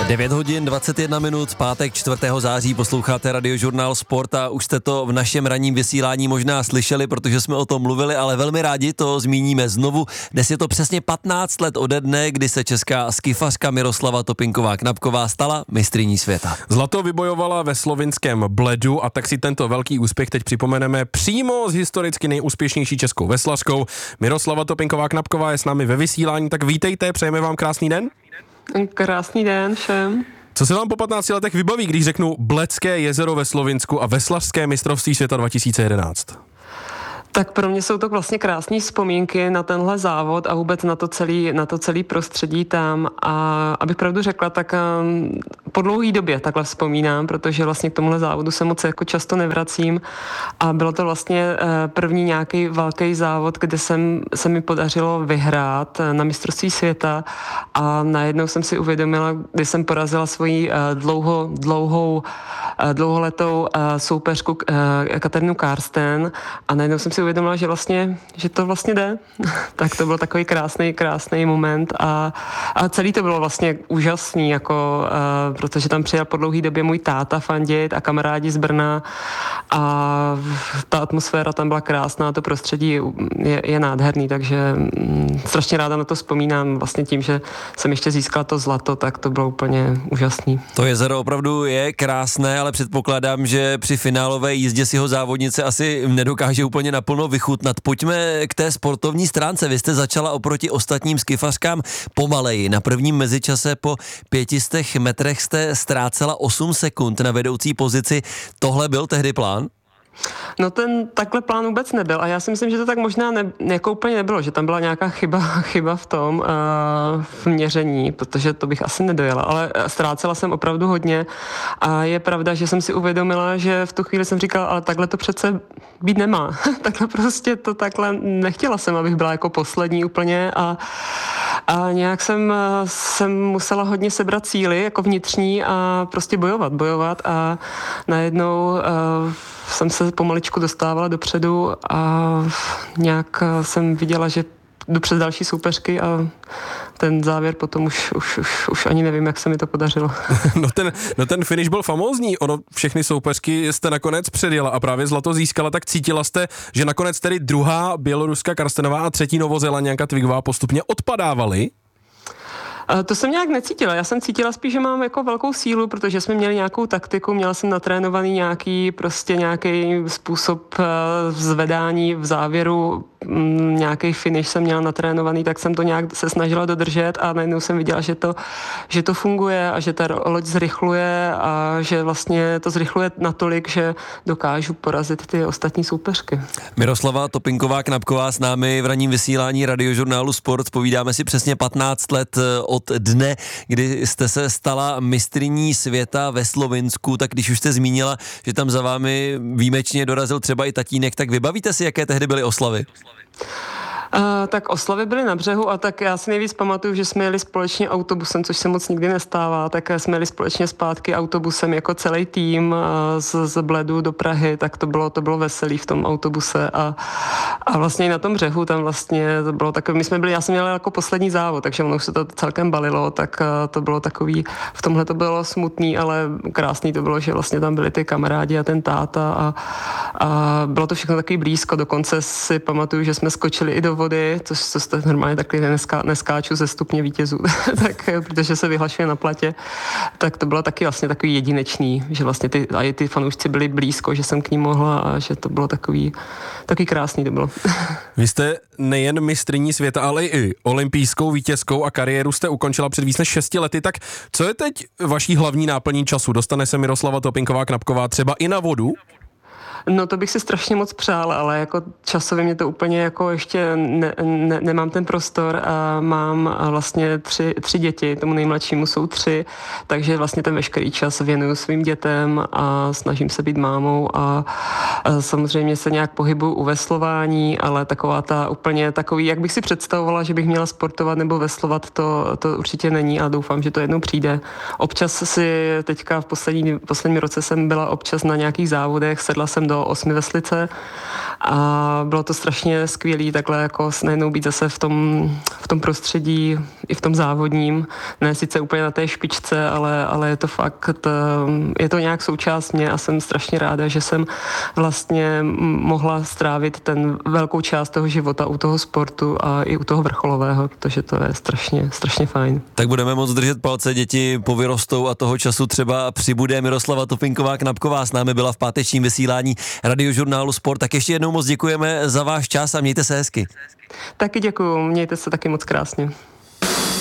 9 hodin 21 minut, pátek 4. září, posloucháte Radiožurnál Sport a už jste to v našem ranním vysílání možná slyšeli, protože jsme o tom mluvili, ale velmi rádi to zmíníme znovu. Dnes je to přesně 15 let ode dne, kdy se česká skifařka Miroslava Topinková-Knapková stala mistryní světa. Zlato vybojovala ve slovinském Bledu a tak si tento velký úspěch teď připomeneme přímo s historicky nejúspěšnější českou veslařkou. Miroslava Topinková-Knapková je s námi ve vysílání, tak vítejte, přejeme vám krásný den. Krásný den všem. Co se vám po 15 letech vybaví, když řeknu Bledské jezero ve Slovinsku a veslařské mistrovství světa 2011? Tak pro mě jsou to vlastně krásné vzpomínky na tenhle závod a vůbec na to celý prostředí tam. A abych pravdu řekla, tak po dlouhé době takhle vzpomínám, protože vlastně k tomuhle závodu se moc jako často nevracím a bylo to vlastně první nějaký velký závod, kde se mi podařilo vyhrát na mistrovství světa a najednou jsem si uvědomila, když jsem porazila svoji dlouholetou soupeřku Kateřinu Karsten a najednou jsem si uvědomila, že to vlastně jde. Tak to byl takový krásný moment a celý to bylo vlastně úžasný, jako, protože tam přijel po dlouhý době můj táta fandit a kamarádi z Brna a ta atmosféra tam byla krásná, to prostředí je nádherný, takže strašně ráda na to vzpomínám vlastně tím, že jsem ještě získala to zlato, tak to bylo úplně úžasný. To jezero opravdu je krásné, ale předpokládám, že při finálové jízdě si ho závodnice asi nedokáže úplně naplno vychutnat. Pojďme k té sportovní stránce. Vy jste začala oproti ostatním skifařkám pomaleji. Na prvním mezičase po 500 metrech jste ztrácela 8 sekund na vedoucí pozici. Tohle byl tehdy plán? No takhle plán vůbec nebyl a já si myslím, že to tak možná jako úplně nebylo, že tam byla nějaká chyba v tom v měření, protože to bych asi nedojela, ale ztrácela jsem opravdu hodně a je pravda, že jsem si uvědomila, že v tu chvíli jsem říkala, ale takhle to přece být nemá. Takhle prostě to takhle nechtěla jsem, abych byla jako poslední úplně a nějak jsem musela hodně sebrat síly jako vnitřní a prostě bojovat a najednou jsem se pomaličku dostávala dopředu a nějak jsem viděla, že jdu přes další soupeřky a ten závěr potom už ani nevím, jak se mi to podařilo. No ten finish byl famózní, všechny soupeřky jste nakonec předjela a právě zlato získala, tak cítila jste, že nakonec tedy druhá běloruska Karstenová a třetí Novozélanďanka Twigová postupně odpadávaly? To jsem nějak necítila. Já jsem cítila spíš, že mám jako velkou sílu, protože jsme měli nějakou taktiku, měla jsem natrénovaný nějaký způsob zvedání v závěru, nějaký finish jsem měla natrénovaný, tak jsem to nějak se snažila dodržet a najednou jsem viděla, že to funguje a že ta loď zrychluje a že vlastně to zrychluje natolik, že dokážu porazit ty ostatní soupeřky. Miroslava Topinková-Knapková s námi v ranním vysílání Radiožurnálu Sport. Povídáme si přesně 15 let od dne, kdy jste se stala mistryní světa ve Slovinsku, tak když už jste zmínila, že tam za vámi výjimečně dorazil třeba i tatínek, tak vybavíte si, jaké tehdy byly oslavy? Tak oslavy byly na břehu a tak já si nejvíc pamatuju, že jsme jeli společně autobusem, což se moc nikdy nestává, tak jsme jeli společně zpátky autobusem jako celý tým z Bledu do Prahy, tak to bylo veselý v tom autobuse a vlastně i na tom břehu tam vlastně to bylo takové, já jsem měla jako poslední závod, takže ono už se to celkem balilo, tak to bylo takový, v tomhle to bylo smutný, ale krásný to bylo, že vlastně tam byli ty kamarádi a ten táta a bylo to všechno takový blízko, dokonce si pamatuju, že jsme skočili i do vody, co jste normálně taky neskáču ze stupně vítězů, tak, protože se vyhlašuje na platě, tak to bylo taky vlastně takový jedinečný, že vlastně ty fanoušci byli blízko, že jsem k ním mohla a že to bylo takový krásný to bylo. Vy jste nejen mistryní světa, ale i olympijskou vítězkou a kariéru jste ukončila před víc než 6 lety, tak co je teď vaší hlavní náplní času? Dostane se Miroslava Topinková-Knapková třeba i na vodu? No to bych si strašně moc přála, ale jako časově mě to úplně jako ještě nemám ten prostor a mám vlastně tři děti, tomu nejmladšímu jsou 3, takže vlastně ten veškerý čas věnuju svým dětem a snažím se být mámou a samozřejmě se nějak pohybuju u veslování, ale taková ta úplně takový, jak bych si představovala, že bych měla sportovat nebo veslovat, to určitě není a doufám, že to jednou přijde. Občas si teďka v posledním roce jsem byla občas na nějakých závodech, sedla jsem do 8 veslice a bylo to strašně skvělý takhle jako najednou být zase v tom prostředí, i v tom závodním, ne sice úplně na té špičce, ale je to fakt, je to nějak součást mě a jsem strašně ráda, že jsem vlastně mohla strávit ten velkou část toho života u toho sportu a i u toho vrcholového, protože to je strašně fajn. Tak budeme moc držet palce, děti povyrostou a toho času třeba přibude. Miroslava Topinková-Knapková s námi byla v pátečním vysílání Radiožurnálu Sport. Tak ještě jednou moc děkujeme za váš čas a mějte se hezky. Taky děkuju, mějte se taky moc krásně.